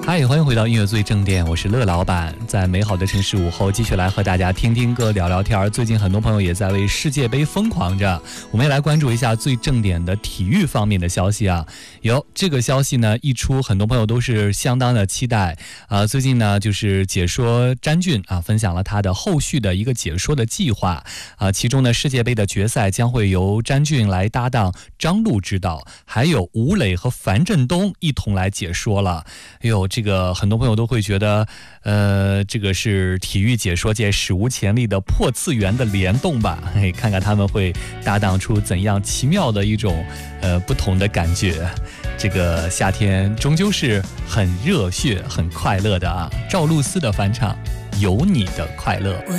嗨，欢迎回到音乐最正点，我是乐老板。在美好的城市午后，继续来和大家听听歌、聊聊天。最近很多朋友也在为世界杯疯狂着，我们也来关注一下最正点的体育方面的消息啊。有这个消息呢一出，很多朋友都是相当的期待最近呢就是解说詹俊分享了他的后续的一个解说的计划其中呢世界杯的决赛将会由詹俊来搭档张璐指导，还有吴磊和樊振东一同来解说了。这个很多朋友都会觉得这个是体育解说界史无前例的破次元的联动吧，看看他们会搭档出怎样奇妙的一种不同的感觉。这个夏天终究是很热血很快乐的赵露思的翻唱《有你的快乐》。